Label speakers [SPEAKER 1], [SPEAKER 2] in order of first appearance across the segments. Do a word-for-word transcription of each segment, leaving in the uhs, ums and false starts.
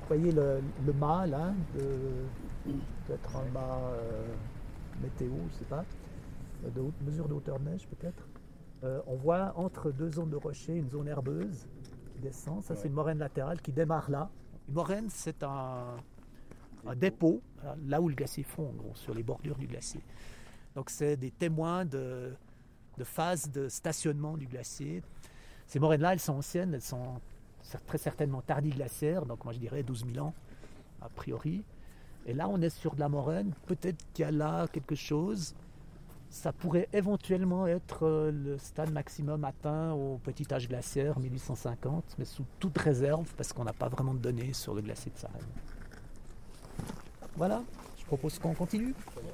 [SPEAKER 1] Vous voyez le, le mât là, de- peut-être un mât euh, météo, je sais pas, de haute, mesure de hauteur de neige peut-être. Euh, on voit entre deux zones de rochers une zone herbeuse qui descend. Ça, c'est
[SPEAKER 2] Ouais.
[SPEAKER 1] une moraine latérale qui démarre là. Une moraine, c'est un, un dépôt, là où le glacier fond, en gros, sur les bordures du glacier. Donc, c'est des témoins de, de phases de stationnement du glacier. Ces moraines-là, elles sont anciennes, elles sont très certainement tardiglaciaires, donc moi je dirais douze mille ans, a priori. Et là, on est sur de la moraine, peut-être qu'il y a là quelque chose. Ça pourrait éventuellement être euh, le stade maximum atteint au petit âge glaciaire, mille huit cent cinquante, mais sous toute réserve, parce qu'on n'a pas vraiment de données sur le glacier de Sarenne. Voilà, je propose qu'on continue.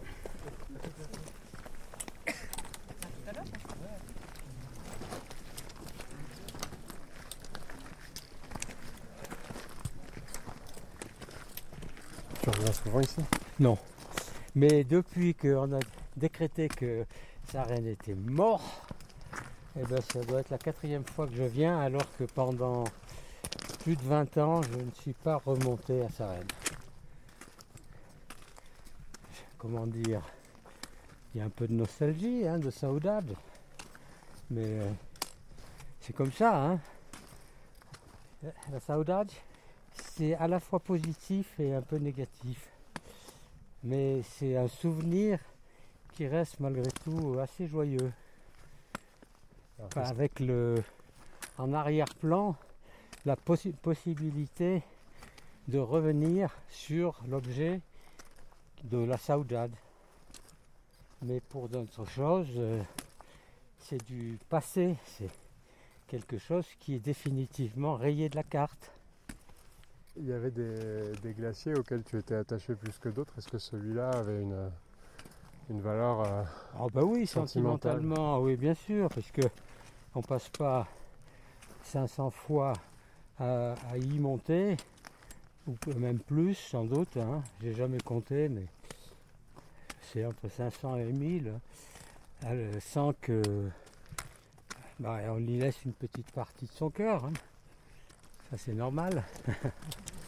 [SPEAKER 2] Tu reviens souvent ici?
[SPEAKER 3] Non. Mais depuis qu'on a décrété que Sarenne était mort, eh ben ça doit être la quatrième fois que je viens, alors que pendant plus de vingt ans, je ne suis pas remonté à Sarenne. Comment dire, il y a un peu de nostalgie, hein, de saudade, mais euh, c'est comme ça, hein. La saudade, c'est à la fois positif et un peu négatif. Mais c'est un souvenir qui reste malgré tout assez joyeux. Enfin, avec le, en arrière-plan la possi- possibilité de revenir sur l'objet de la saudade. Mais pour d'autres choses, euh, c'est du passé, c'est quelque chose qui est définitivement rayé de la carte.
[SPEAKER 2] Il y avait des, des glaciers auxquels tu étais attaché plus que d'autres. Est-ce que celui-là avait une, une valeur euh,
[SPEAKER 3] Ah bah oui,
[SPEAKER 2] sentimentale?
[SPEAKER 3] sentimentalement, oui bien sûr, parce que on passe pas cinq cents fois à, à y monter, ou même plus sans doute, hein. J'ai jamais compté, mais c'est entre cinq cents et mille, euh, sans que bah, on y laisse une petite partie de son cœur, hein. Ça c'est normal.